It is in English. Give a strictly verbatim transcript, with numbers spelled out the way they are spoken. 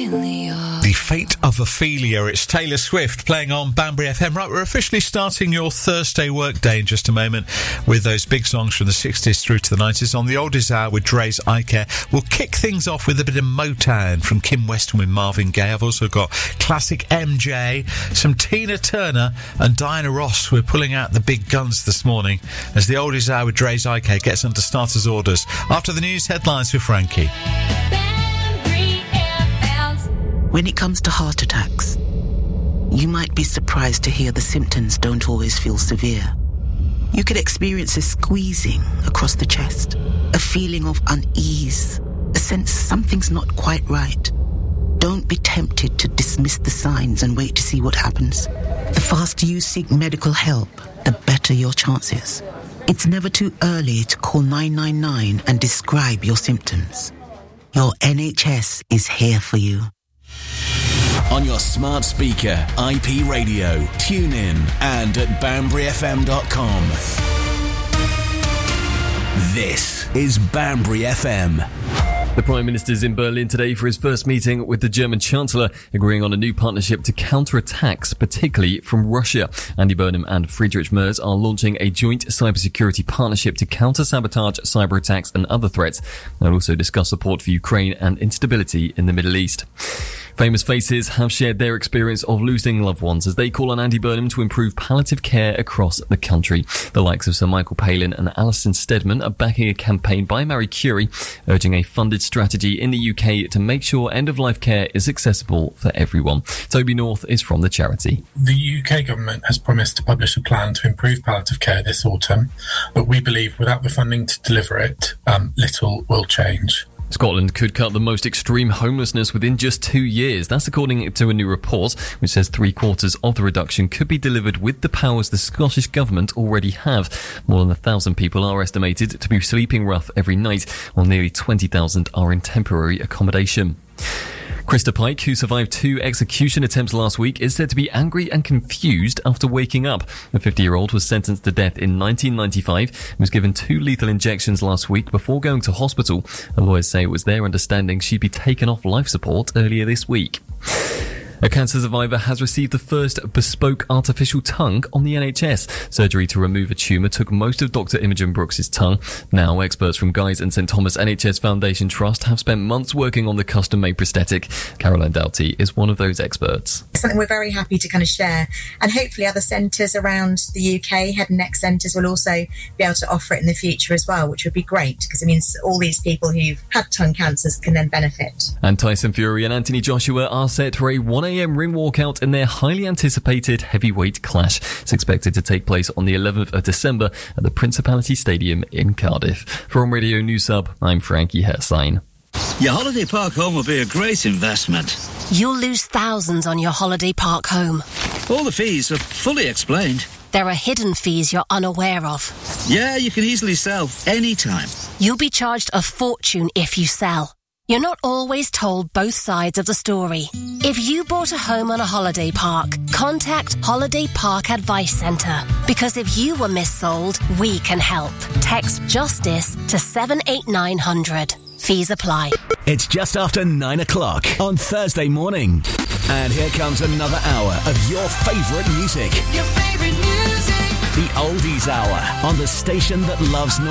really are. The Fate of Ophelia. It's Taylor Swift playing on Banbury F M. Right, we're officially starting your Thursday workday in just a moment with those big songs from the sixties through to the nineties. On the Oldies Hour with Dre's Eye Care, we'll kick things off with a bit of Motown from Kim Weston with Marvin Gaye. I've also got classic M J, some Tina Turner and Diana Ross. We're pulling out the big guns this morning as the Oldies Hour with Dre's Eye Care gets under starters orders. After the news headlines with Frankie. When it comes to heart attacks, you might be surprised to hear the symptoms don't always feel severe. You could experience a squeezing across the chest, a feeling of unease, a sense something's not quite right. Don't be tempted to dismiss the signs and wait to see what happens. The faster you seek medical help, the better your chances. It's never too early to call nine nine nine and describe your symptoms. Your N H S is here for you. On your smart speaker, I P radio, tune in, and at banbury f m dot com. This is Banbury F M. The Prime Minister is in Berlin today for his first meeting with the German Chancellor, agreeing on a new partnership to counter attacks, particularly from Russia. Andy Burnham and Friedrich Merz are launching a joint cybersecurity partnership to counter sabotage, cyber attacks and other threats. They'll also discuss support for Ukraine and instability in the Middle East. Famous faces have shared their experience of losing loved ones as they call on Andy Burnham to improve palliative care across the country. The likes of Sir Michael Palin and Alison Steadman are backing a campaign by Marie Curie, urging a funded strategy in the U K to make sure end-of-life care is accessible for everyone. Toby North is from the charity. The U K government has promised to publish a plan to improve palliative care this autumn, but we believe without the funding to deliver it, um, little will change. Scotland could cut the most extreme homelessness within just two years. That's according to a new report, which says three quarters of the reduction could be delivered with the powers the Scottish Government already have. More than a thousand people are estimated to be sleeping rough every night, while nearly twenty thousand are in temporary accommodation. Krista Pike, who survived two execution attempts last week, is said to be angry and confused after waking up. The fifty-year-old was sentenced to death in nineteen ninety-five and was given two lethal injections last week before going to hospital. Her lawyers say it was their understanding she'd be taken off life support earlier this week. A cancer survivor has received the first bespoke artificial tongue on the N H S. Surgery to remove a tumour took most of Doctor Imogen Brooks' tongue. Now, experts from Guy's and St Thomas N H S Foundation Trust have spent months working on the custom-made prosthetic. Caroline Doughty is one of those experts. It's something we're very happy to kind of share, and hopefully other centres around the U K, head and neck centres, will also be able to offer it in the future as well, which would be great because it means all these people who've had tongue cancers can then benefit. And Tyson Fury and Anthony Joshua are set for a one a.m. ring walkout in their highly anticipated heavyweight clash. It's expected to take place on the eleventh of December at the Principality Stadium in Cardiff. From Radio News Sub, I'm Frankie Hersign. Your holiday park home will be a great investment. You'll lose thousands on your holiday park home. All the fees are fully explained. There are hidden fees you're unaware of. Yeah, you can easily sell anytime. You'll be charged a fortune if you sell. You're not always told both sides of the story. If you bought a home on a holiday park, contact Holiday Park Advice Centre. Because if you were missold, we can help. Text JUSTICE to seven eight nine hundred. Fees apply. It's just after nine o'clock on Thursday morning. And here comes another hour of your favourite music. Your favourite music. The Oldies Hour on the station that loves